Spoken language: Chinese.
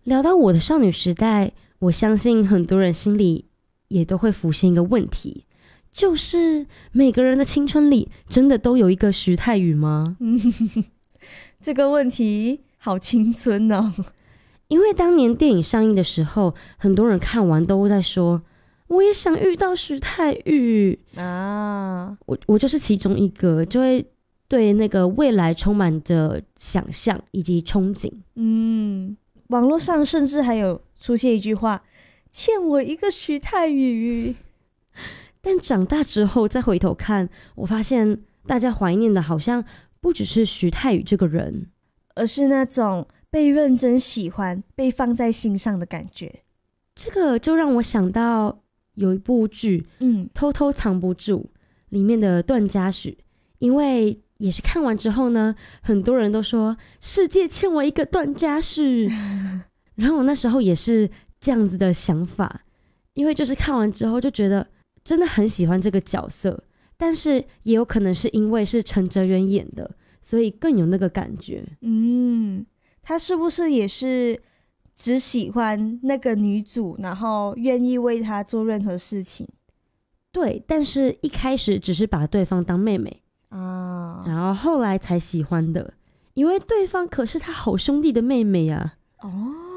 聊到我的少女时代，我相信很多人心里也都会浮现一个问题，就是每个人的青春里真的都有一个徐太宇吗？ 这个问题好青春哦。 因为当年电影上映的时候，很多人看完都在说我也想遇到徐太宇啊。 我就是其中一个，就会对那个未来充满着想象以及憧憬。 网络上甚至还有出现一句话，欠我一个徐太宇。 但长大之后再回头看，我发现大家怀念的好像不只是徐太宇这个人， 而是那种被认真喜欢、被放在心上的感觉。 这个就让我想到有一部剧偷偷藏不住里面的段嘉许，因为也是看完之后呢，很多人都说世界欠我一个段嘉许然后我那时候也是这样子的想法，因为就是看完之后就觉得真的很喜欢这个角色，但是也有可能是因为是陈哲远演的，所以更有那个感觉。 他是不是也是只喜欢那个女主，然后愿意为她做任何事情？ 对，但是一开始只是把对方当妹妹啊，然后后来才喜欢的，因为对方可是他好兄弟的妹妹啊。